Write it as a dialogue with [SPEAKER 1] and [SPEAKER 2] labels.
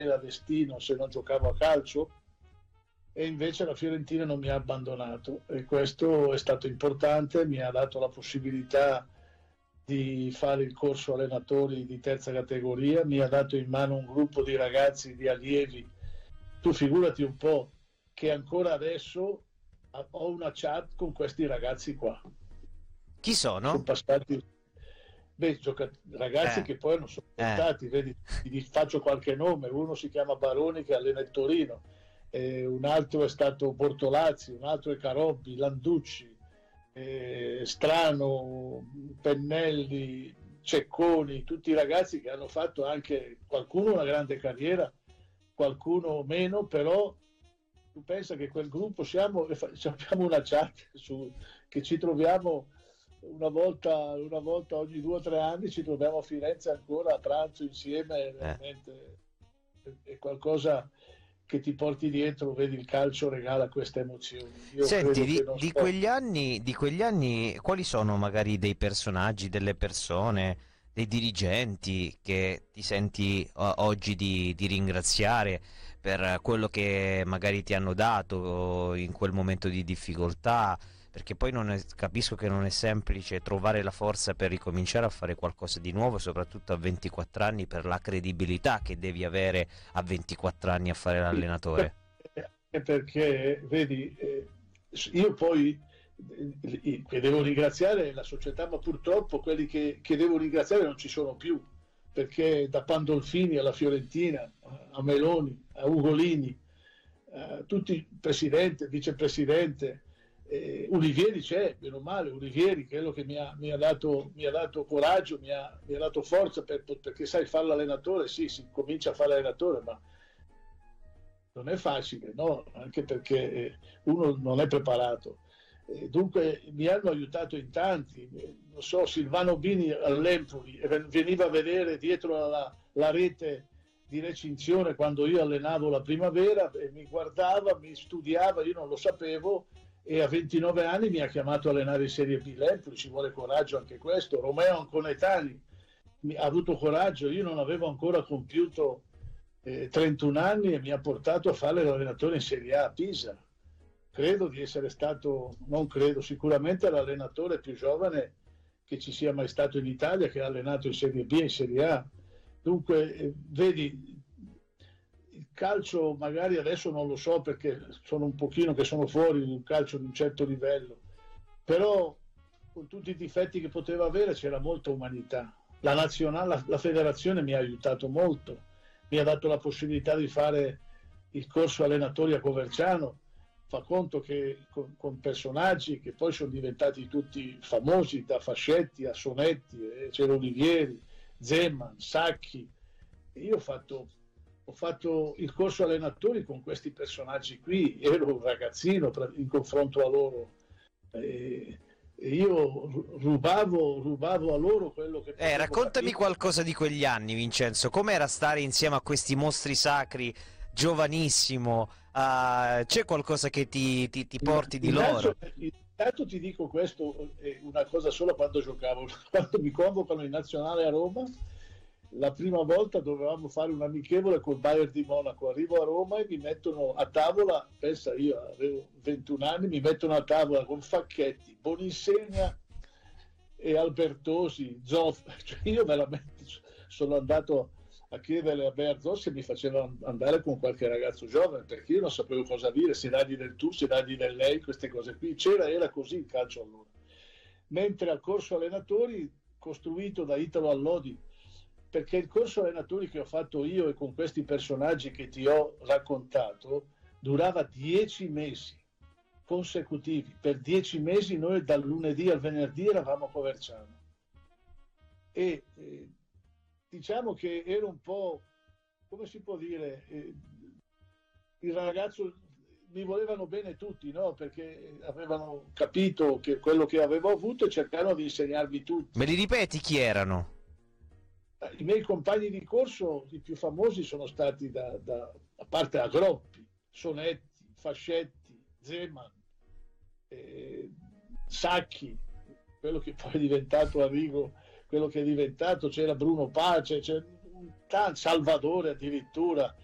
[SPEAKER 1] da destino se non giocavo a calcio, e invece la Fiorentina non mi ha abbandonato, e questo è stato importante, mi ha dato la possibilità di fare il corso allenatori di terza categoria, mi ha dato in mano un gruppo di ragazzi, di allievi. Tu figurati un po' che ancora adesso ho una chat con questi ragazzi qua.
[SPEAKER 2] Chi
[SPEAKER 1] Sono
[SPEAKER 2] sono?
[SPEAKER 1] passati, beh, ragazzi
[SPEAKER 2] Eh,
[SPEAKER 1] che poi non sono
[SPEAKER 2] eh.
[SPEAKER 1] portati, vedi, ti faccio qualche nome: uno si chiama Baroni che allena il Torino, un altro è stato Bortolazzi, un altro è Carobbi, Landucci, Strano, Pennelli, Cecconi, tutti i ragazzi che hanno fatto anche, qualcuno una grande carriera, qualcuno meno, però tu pensa che quel gruppo abbiamo una chat che ci troviamo una volta ogni 2 o 3 anni, ci troviamo a Firenze ancora a pranzo insieme,
[SPEAKER 2] Eh.
[SPEAKER 1] veramente è qualcosa che ti porti dietro, vedi, il calcio regala queste emozioni. Io
[SPEAKER 2] Senti,
[SPEAKER 1] credo che non so.
[SPEAKER 2] di quegli anni, quali sono magari dei personaggi, delle persone, dei dirigenti che ti senti oggi di ringraziare per quello che magari ti hanno dato in quel momento di difficoltà? Perché poi capisco che non è semplice trovare la forza per ricominciare a fare qualcosa di nuovo, soprattutto a 24 anni, per la credibilità che devi avere a 24 anni a fare l'allenatore.
[SPEAKER 1] Perché vedi, io poi che devo ringraziare la società, ma purtroppo quelli che devo ringraziare non ci sono più, perché da Pandolfini alla Fiorentina, a Meloni, a Ugolini, tutti, presidente, vicepresidente, Olivieri c'è, meno male, Olivieri, quello che mi ha dato coraggio, mi ha dato forza, perché sai, fare l'allenatore, sì, si comincia a fare l'allenatore, ma non è facile, no? Anche perché uno non è preparato. Dunque mi hanno aiutato in tanti, non so, Silvano Bini all'Empoli veniva a vedere dietro la rete di recinzione quando io allenavo la primavera, e mi guardava, mi studiava, io non lo sapevo, e a 29 anni mi ha chiamato a allenare in Serie B l'Empoli. Ci vuole coraggio anche questo. Romeo Anconetani ha avuto coraggio, io non avevo ancora compiuto 31 anni, e mi ha portato a fare l'allenatore in Serie A a Pisa. Credo di essere stato, non credo, sicuramente l'allenatore più giovane che ci sia mai stato in Italia, che ha allenato in Serie B e in Serie A. Dunque, vedi, il calcio magari adesso non lo so, perché sono un pochino che sono fuori di un calcio di un certo livello, però con tutti i difetti che poteva avere c'era molta umanità. La nazionale, la federazione mi ha aiutato molto, mi ha dato la possibilità di fare il corso allenatori a Coverciano. Fa conto che con personaggi che poi sono diventati tutti famosi, da Fascetti a Sonetti, c'era Olivieri, Zeman, Sacchi. Io ho fatto il corso allenatori con questi personaggi qui, ero un ragazzino in confronto a loro. E io rubavo a loro quello che potevo
[SPEAKER 2] Raccontami
[SPEAKER 1] capire.
[SPEAKER 2] qualcosa di quegli anni, Vincenzo. Com'era stare insieme a questi mostri sacri, giovanissimo? C'è qualcosa che ti porti di loro?
[SPEAKER 1] Intanto ti dico questo, una cosa sola: quando giocavo, quando mi convocano in nazionale a Roma, la prima volta dovevamo fare un amichevole col Bayern di Monaco. Arrivo a Roma e mi mettono a tavola, pensa, io avevo 21 anni, mi mettono a tavola con Facchetti, Boninsegna e Albertosi, Zoff. Cioè, io veramente sono andato a chiedere a Bearzot se mi faceva andare con qualche ragazzo giovane, perché io non sapevo cosa dire, se dargli del tu, se dargli del lei, queste cose qui. Era così il calcio allora. Mentre al corso allenatori, costruito da Italo Allodi, perché il corso allenatori che ho fatto io e con questi personaggi che ti ho raccontato durava 10 mesi consecutivi. Per 10 mesi noi dal lunedì al venerdì eravamo a Coverciano, e diciamo che era un po', come si può dire, il ragazzo, mi volevano bene tutti, no? Perché avevano capito che quello che avevo avuto, e cercarono di insegnarmi
[SPEAKER 2] Me
[SPEAKER 1] tutto.
[SPEAKER 2] li ripeti chi erano?
[SPEAKER 1] I miei compagni di corso, i più famosi, sono stati, a parte Agroppi, Sonetti, Fascetti, Zeman, Sacchi, quello che poi è diventato Arrigo, quello che è diventato, c'era Bruno Pace, c'era Salvadore addirittura,